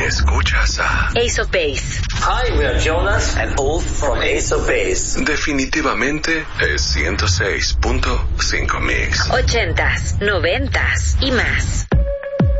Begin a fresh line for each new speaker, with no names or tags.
Escuchas a
Ace of Base.
Hi, we are Jonas and Ulf from Ace of Base.
Definitivamente es 106.5 Mix.
80s, 90s y más.